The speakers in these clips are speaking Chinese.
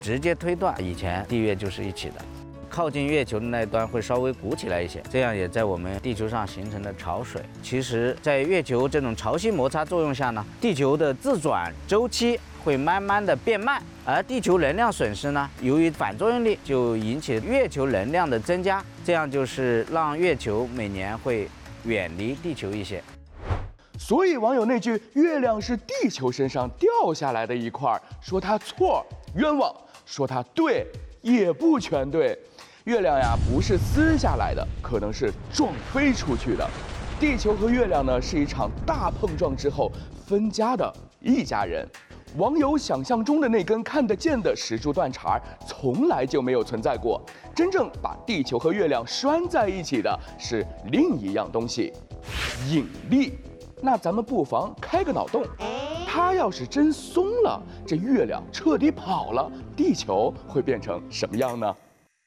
直接推断以前地月就是一起的。靠近月球的那一端会稍微鼓起来一些，这样也在我们地球上形成的潮水。其实，在月球这种潮汐摩擦作用下呢，地球的自转周期会慢慢的变慢，而地球能量损失呢，由于反作用力就引起月球能量的增加，这样就是让月球每年会远离地球一些。 所以网友那句“月亮是地球身上掉下来的一块”，说它错冤枉，说它对也不全对。月亮呀，不是撕下来的，可能是撞飞出去的。地球和月亮呢，是一场大碰撞之后分家的一家人。网友想象中的那根看得见的石柱断茬，从来就没有存在过。真正把地球和月亮拴在一起的是另一样东西——引力。那咱们不妨开个脑洞，它要是真松了，这月亮彻底跑了，地球会变成什么样呢？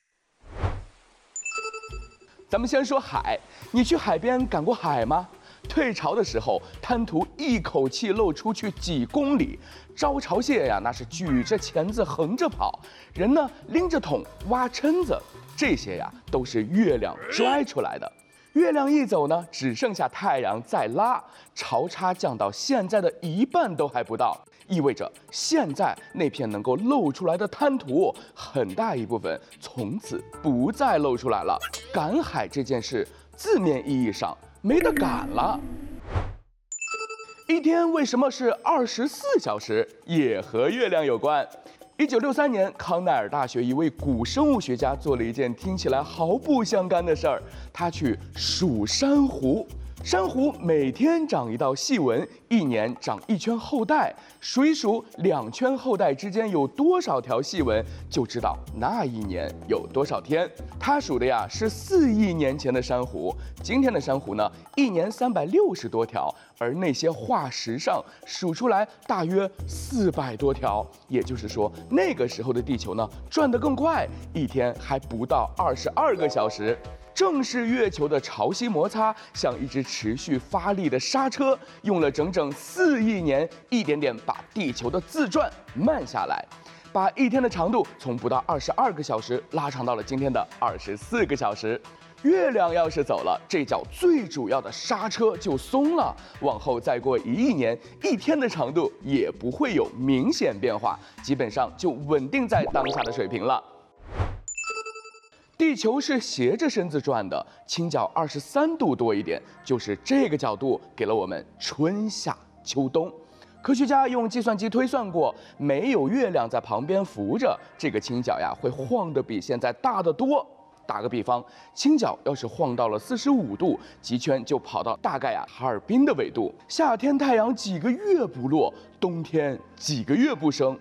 咱们先说海，你去海边赶过海吗？退潮的时候，滩涂一口气漏出去几公里；招潮蟹呀，那是举着钳子横着跑，人呢拎着桶挖蛏子，这些呀都是月亮拽出来的。月亮一走呢，只剩下太阳在拉，潮差降到现在的一半都还不到，意味着现在那片能够露出来的滩涂，很大一部分从此不再露出来了。赶海这件事，字面意义上没得赶了。一天为什么是24小时，也和月亮有关。1963年，康奈尔大学一位古生物学家做了一件听起来毫不相干的事儿，他去数珊瑚。珊瑚每天长一道细纹，一年长一圈后代，数一数2圈后代之间有多少条细纹，就知道那一年有多少天。他数的呀是4亿年前的珊瑚，今天的珊瑚呢，一年360多条，而那些化石上数出来大约400多条。也就是说，那个时候的地球呢转得更快，一天还不到22个小时。正是月球的潮汐摩擦，像一只持续发力的刹车，用了整整4亿年，一点点把地球的自转慢下来，把一天的长度从不到22个小时拉长到了今天的24个小时。月亮要是走了，这脚最主要的刹车就松了，往后再过1亿年，一天的长度也不会有明显变化，基本上就稳定在当下的水平了。地球是斜着身子转的，倾角23度多一点，就是这个角度给了我们春夏秋冬。科学家用计算机推算过，没有月亮在旁边扶着，这个倾角呀会晃得比现在大得多。打个比方，倾角要是晃到了45度，极圈就跑到大概哈尔滨的纬度。夏天太阳几个月不落，冬天几个月不升。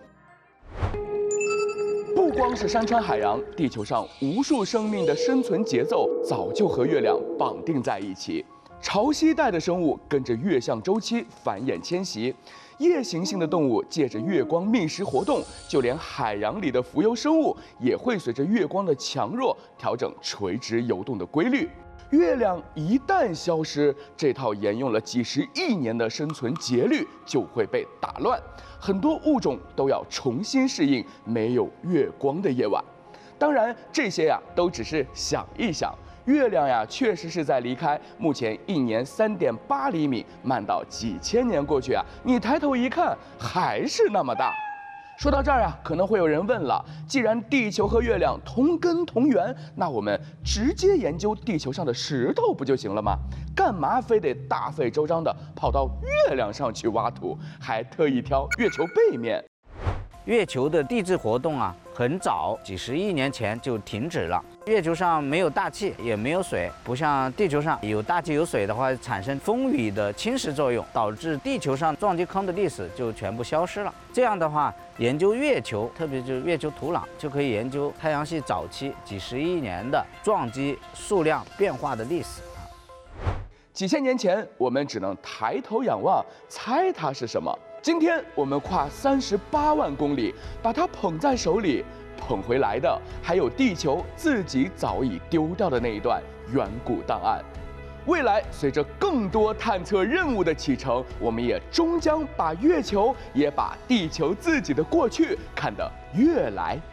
不光是山川海洋，地球上无数生命的生存节奏早就和月亮绑定在一起。潮汐带的生物跟着月相周期繁衍迁徙，夜行性的动物借着月光觅食活动，就连海洋里的浮游生物也会随着月光的强弱调整垂直游动的规律。月亮一旦消失，这套沿用了几十亿年的生存节律就会被打乱，很多物种都要重新适应没有月光的夜晚。当然，这些呀都只是想一想。月亮呀，确实是在离开目前一年3.8厘米，慢到几千年过去啊，你抬头一看，还是那么大。说到这儿啊，可能会有人问了，既然地球和月亮同根同源，那我们直接研究地球上的石头不就行了吗？干嘛非得大费周章的跑到月亮上去挖土，还特意挑月球背面？ 月球的地质活动啊，很早，几十亿年前就停止了。月球上没有大气，也没有水，不像地球上有大气有水的话，产生风雨的侵蚀作用，导致地球上撞击坑的历史就全部消失了。这样的话，研究月球，特别就是月球土壤，就可以研究太阳系早期几十亿年的撞击数量变化的历史。 几千年前，我们只能抬头仰望，猜它是什么。今天我们跨38万公里，把它捧在手里，捧回来的还有地球自己早已丢掉的那一段远古档案。 未来随着更多探测任务的启程，我们也终将把月球，也把地球自己的过去看得越来